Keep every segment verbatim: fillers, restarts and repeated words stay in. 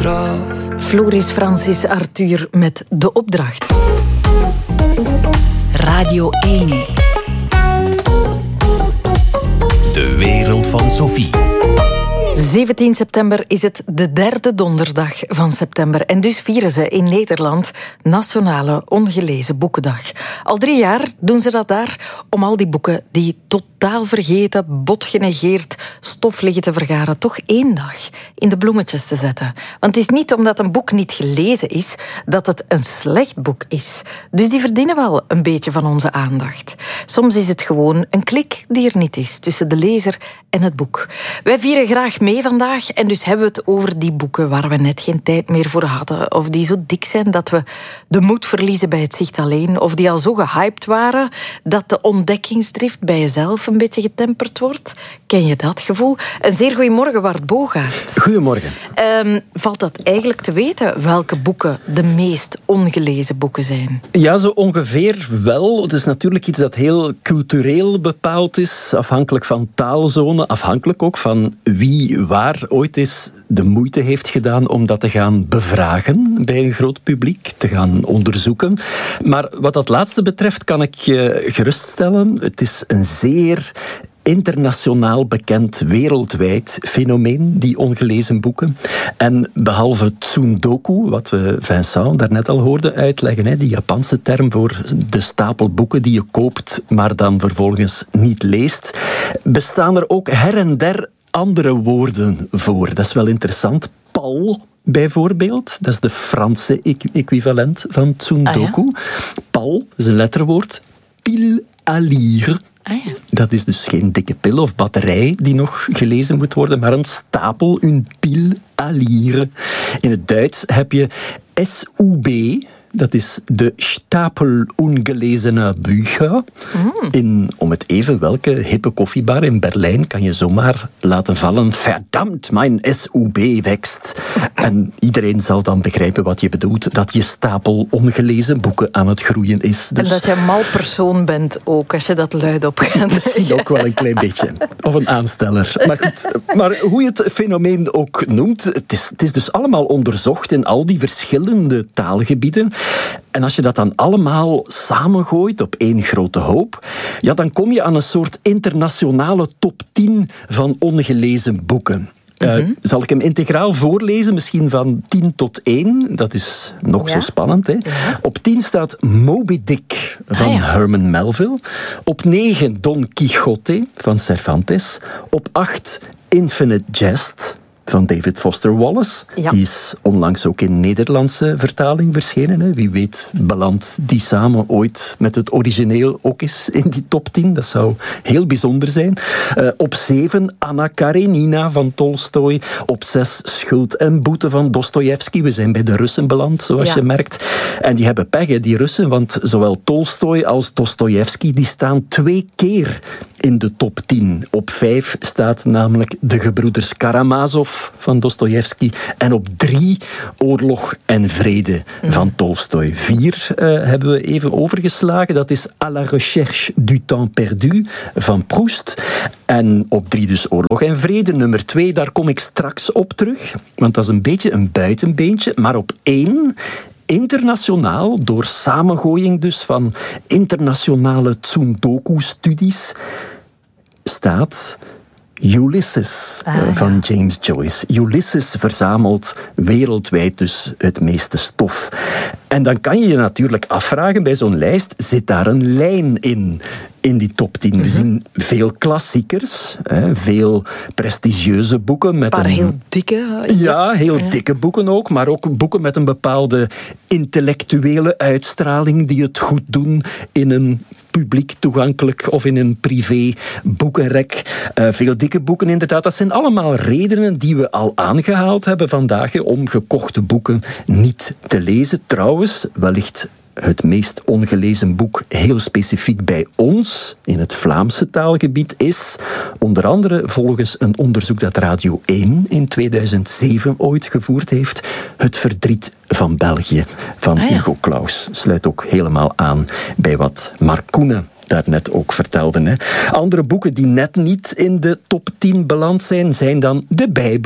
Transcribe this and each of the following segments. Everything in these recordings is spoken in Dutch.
eraf. Floris Francis Arthur met De Opdracht. Radio één. De wereld van Sophie. zeventien september is het de derde donderdag van september. En dus vieren ze in Nederland Nationale Ongelezen Boekendag. Al drie jaar doen ze dat daar om al die boeken die totaal vergeten, bot genegeerd, stof liggen te vergaren, toch één dag in de bloemetjes te zetten. Want het is niet omdat een boek niet gelezen is, dat het een slecht boek is. Dus die verdienen wel een beetje van onze aandacht. Soms is het gewoon een klik die er niet is tussen de lezer en het boek. Wij vieren graag mee vandaag en dus hebben we het over die boeken waar we net geen tijd meer voor hadden, of die zo dik zijn dat we de moed verliezen bij het zicht alleen, of die al zo gehyped waren dat de ontdekkingsdrift bij jezelf een beetje getemperd wordt. Ken je dat gevoel? Een zeer goeiemorgen, Wart Bogaert. Goedemorgen. Um, valt dat eigenlijk te weten welke boeken de meest ongelezen boeken zijn? Ja, zo ongeveer wel. Het is natuurlijk iets dat heel cultureel bepaald is, afhankelijk van taalzone, afhankelijk ook van wie waar ooit eens de moeite heeft gedaan om dat te gaan bevragen bij een groot publiek, te gaan onderzoeken. Maar wat dat laatste betreft kan ik je geruststellen, het is een zeer internationaal bekend, wereldwijd fenomeen, die ongelezen boeken. En behalve tsundoku, wat we Vincent daarnet al hoorden uitleggen, hè, die Japanse term voor de stapel boeken die je koopt, maar dan vervolgens niet leest, bestaan er ook her en der andere woorden voor. Dat is wel interessant. Pal, bijvoorbeeld, dat is de Franse equivalent van tsundoku. Ah, ja? Pal is een letterwoord. Pile à lire. Ah, ja. Dat is dus geen dikke pil of batterij die nog gelezen moet worden, maar een stapel, een pile à lire. In het Duits heb je S U B, dat is de Stapel ungelesene Bücher. Mm. In, om het even welke hippe koffiebar in Berlijn kan je zomaar laten vallen: verdammt, mijn S U B wächst. En iedereen zal dan begrijpen wat je bedoelt, dat je stapel ongelezen boeken aan het groeien is. Dus... En dat je een mal persoon bent ook, als je dat luidop gaat. Misschien ook wel een klein beetje. Of een aansteller. Maar goed, maar hoe je het fenomeen ook noemt, het is, het is dus allemaal onderzocht in al die verschillende taalgebieden. En als je dat dan allemaal samengooit op één grote hoop, ja, dan kom je aan een soort internationale top tien van ongelezen boeken. Uh, mm-hmm. Zal ik hem integraal voorlezen, misschien van tien tot één? Dat is nog ja. zo spannend. Hè? Ja. Op tien staat Moby Dick van ah, ja. Herman Melville. Op negen Don Quixote van Cervantes. Op acht Infinite Jest van David Foster Wallace. Ja. Die is onlangs ook in Nederlandse vertaling verschenen. Hè. Wie weet belandt die samen ooit met het origineel ook eens in die top tien. Dat zou heel bijzonder zijn. Uh, op zeven Anna Karenina van Tolstoj. Op zes Schuld en Boete van Dostojevski. We zijn bij de Russen beland, zoals ja. je merkt. En die hebben pech, hè, die Russen, want zowel Tolstoj als Dostojevski die staan twee keer in de top tien. Op vijf staat namelijk De Gebroeders Karamazov van Dostojevski. En op drie Oorlog en Vrede mm. van Tolstoj. Vier uh, hebben we even overgeslagen. Dat is À la recherche du temps perdu van Proust. En op drie dus Oorlog en Vrede. Nummer twee, daar kom ik straks op terug. Want dat is een beetje een buitenbeentje. Maar op één... internationaal, door samengooiing dus van internationale tsundoku-studies, staat Ulysses ah, ja. van James Joyce. Ulysses verzamelt wereldwijd dus het meeste stof. En dan kan je je natuurlijk afvragen bij zo'n lijst, zit daar een lijn in? In die top tien. We zien veel klassiekers, hè, veel prestigieuze boeken. Met een paar een, heel dikke. Ja, heel ja. dikke boeken ook, maar ook boeken met een bepaalde intellectuele uitstraling die het goed doen in een publiek toegankelijk of in een privé boekenrek. Uh, veel dikke boeken inderdaad. Dat zijn allemaal redenen die we al aangehaald hebben vandaag hè, om gekochte boeken niet te lezen. Trouwens, wellicht het meest ongelezen boek, heel specifiek bij ons, in het Vlaamse taalgebied, is onder andere volgens een onderzoek dat Radio één in tweeduizend zeven ooit gevoerd heeft, Het Verdriet van België van ah, ja. Hugo Claus. Sluit ook helemaal aan bij wat Mark Koenen daarnet ook vertelde. Hè. Andere boeken die net niet in de top tien beland zijn, zijn dan de Bijbel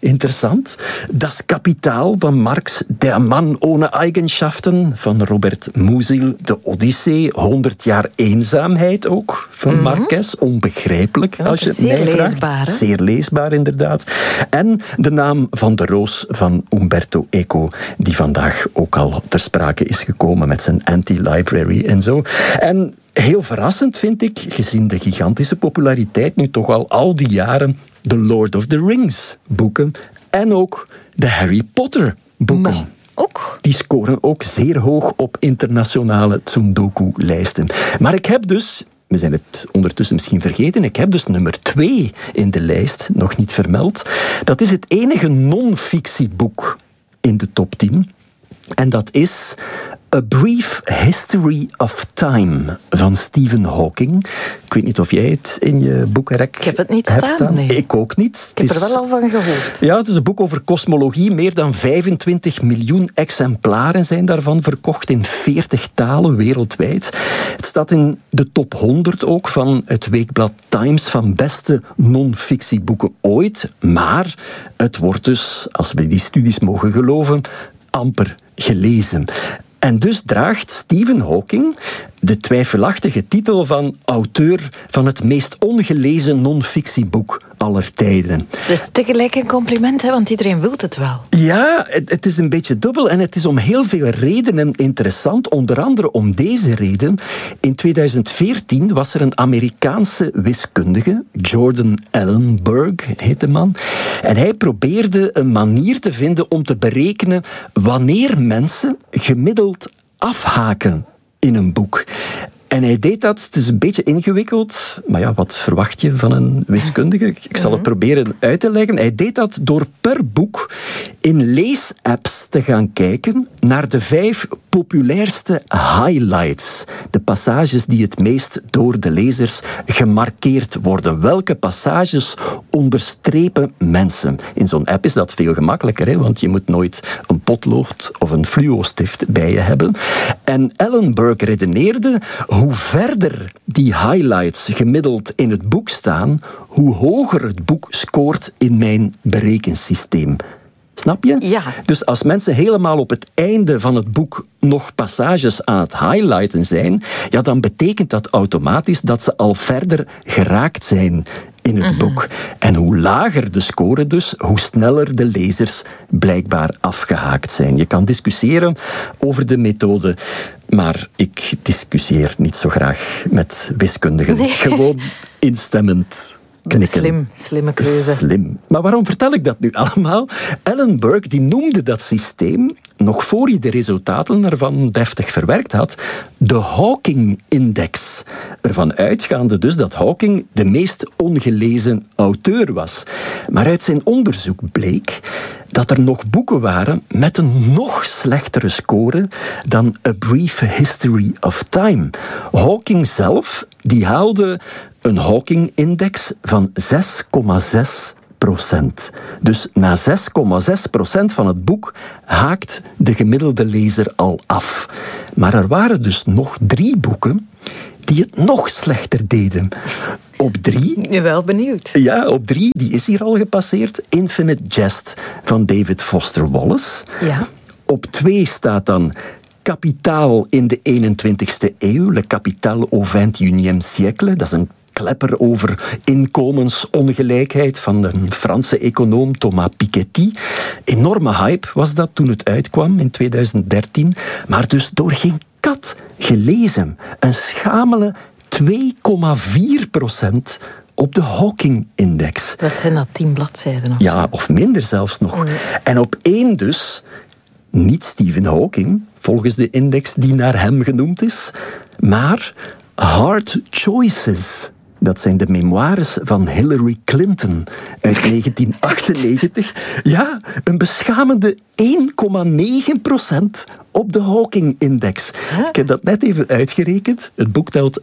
interessant. Das Kapital van Marx, Der Mann ohne Eigenschaften van Robert Musil, De Odyssee, honderd jaar eenzaamheid ook van mm-hmm. Marquez. Onbegrijpelijk, ja, als je het mij vraagt. Leesbaar, hè? Zeer leesbaar, inderdaad. En De Naam van de Roos van Umberto Eco, die vandaag ook al ter sprake is gekomen met zijn anti-library en zo. En heel verrassend vind ik, gezien de gigantische populariteit nu toch al al die jaren, de Lord of the Rings boeken en ook de Harry Potter boeken. Maar ook? Die scoren ook zeer hoog op internationale Tsundoku-lijsten. Maar ik heb dus, we zijn het ondertussen misschien vergeten, ik heb dus nummer twee in de lijst nog niet vermeld. Dat is het enige non-fictieboek in de top tien. En dat is A Brief History of Time van Stephen Hawking. Ik weet niet of jij het in je boekenrek Ik heb het niet hebt staan, staan. Nee. Ik ook niet. Ik heb er wel al van gehoord. Ja, het is een boek over kosmologie. Meer dan vijfentwintig miljoen exemplaren zijn daarvan verkocht in veertig talen wereldwijd. Het staat in de top honderd ook van het weekblad Times van beste non-fictieboeken ooit. Maar het wordt dus, als we die studies mogen geloven, amper gelezen. En dus draagt Stephen Hawking de twijfelachtige titel van auteur van het meest ongelezen non-fictieboek aller tijden. Dat is tegelijk een compliment, hè, want iedereen wil het wel. Ja, het, het is een beetje dubbel en het is om heel veel redenen interessant. Onder andere om deze reden. In tweeduizend veertien was er een Amerikaanse wiskundige, Jordan Ellenberg heet de man. En hij probeerde een manier te vinden om te berekenen wanneer mensen gemiddeld afhaken in een boek. En hij deed dat, het is een beetje ingewikkeld, maar ja, wat verwacht je van een wiskundige? Ik zal het proberen uit te leggen. Hij deed dat door per boek in leesapps te gaan kijken naar de vijf populairste highlights. De passages die het meest door de lezers gemarkeerd worden. Welke passages onderstrepen mensen? In zo'n app is dat veel gemakkelijker, hè, want je moet nooit een potlood of een fluo-stift bij je hebben. En Ellenberg redeneerde, hoe verder die highlights gemiddeld in het boek staan, hoe hoger het boek scoort in mijn berekensysteem. Snap je? Ja. Dus als mensen helemaal op het einde van het boek nog passages aan het highlighten zijn, ja, dan betekent dat automatisch dat ze al verder geraakt zijn in het uh-huh. boek. En hoe lager de score dus, hoe sneller de lezers blijkbaar afgehaakt zijn. Je kan discussiëren over de methode, maar ik discussieer niet zo graag met wiskundigen. Nee. Gewoon instemmend knikken. Slim, slimme keuze. Slim. Maar waarom vertel ik dat nu allemaal? Ellenberg die noemde dat systeem, nog voor hij de resultaten ervan deftig verwerkt had, de Hawking-index. Ervan uitgaande dus dat Hawking de meest ongelezen auteur was. Maar uit zijn onderzoek bleek dat er nog boeken waren met een nog slechtere score dan A Brief History of Time. Hawking zelf, die haalde een Hawking-index van zes komma zes procent. Dus na zes komma zes procent van het boek haakt de gemiddelde lezer al af. Maar er waren dus nog drie boeken die het nog slechter deden. Op drie... Ik ben wel benieuwd. Ja, op drie, die is hier al gepasseerd. Infinite Jest van David Foster Wallace. Ja. Op twee staat dan Kapitaal in de eenentwintigste eeuw. Le Capital au vingt et unième siècle. Dat is een klepper over inkomensongelijkheid van de Franse econoom Thomas Piketty. Enorme hype was dat toen het uitkwam in tweeduizend dertien. Maar dus door geen kat gelezen. Een schamele twee komma vier procent op de Hawking-index. Dat zijn dat tien bladzijden of Ja, zo. of minder zelfs nog. Mm. En op één dus, niet Stephen Hawking, volgens de index die naar hem genoemd is, maar Hard Choices. Dat zijn de memoires van Hillary Clinton uit negentien achtennegentig. Ja, een beschamende één komma negen procent op de Hawking-index. Huh? Ik heb dat net even uitgerekend. Het boek telt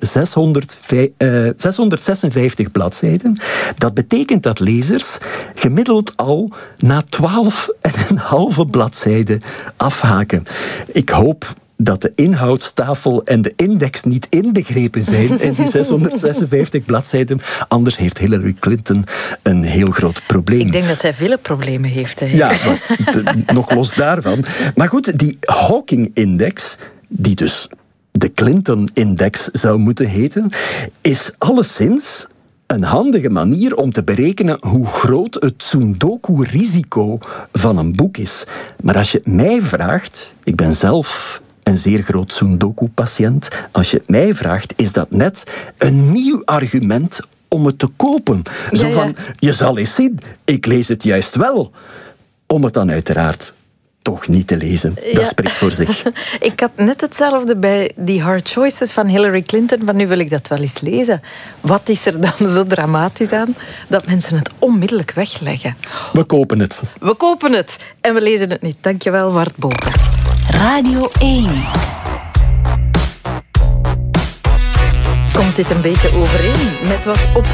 zeshonderdzesenvijftig bladzijden. Dat betekent dat lezers gemiddeld al na twaalf en een halve bladzijde afhaken. Ik hoop dat de inhoudstafel en de index niet inbegrepen zijn in die zeshonderdzesenvijftig bladzijden. Anders heeft Hillary Clinton een heel groot probleem. Ik denk dat zij vele problemen heeft. Hè. Ja, maar de, nog los daarvan. Maar goed, die Hawking-index, die dus de Clinton-index zou moeten heten, is alleszins een handige manier om te berekenen hoe groot het Tsundoku-risico van een boek is. Maar als je mij vraagt, ik ben zelf een zeer groot Tsundoku-patiënt, als je het mij vraagt, is dat net een nieuw argument om het te kopen. Zo ja, ja. van, je zal eens zien, ik lees het juist wel. Om het dan uiteraard toch niet te lezen. Ja. Dat spreekt voor zich. Ik had net hetzelfde bij die Hard Choices van Hillary Clinton. Van nu wil ik dat wel eens lezen. Wat is er dan zo dramatisch aan dat mensen het onmiddellijk wegleggen? We kopen het. We kopen het en we lezen het niet. Dankjewel, Wart Bogaert. Radio één. Komt dit een beetje overeen met wat op